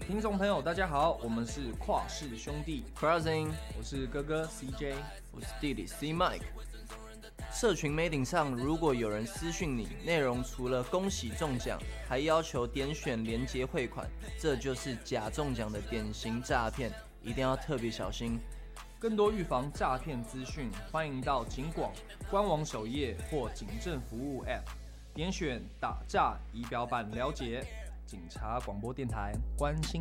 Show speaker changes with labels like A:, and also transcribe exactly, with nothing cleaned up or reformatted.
A: 听众朋友，大家好，我们是跨氏兄弟
B: Crossing，
A: 我是哥哥 C J，
B: 我是弟弟 C Mike。社群媒体上，如果有人私讯你，内容除了恭喜中奖，还要求点选连结汇款，这就是假中奖的典型诈骗，一定要特别小心。
A: 更多预防诈骗资讯，欢迎到警广官网首页或警政服务 App 点选打诈仪表板了解。警察广播电台，关心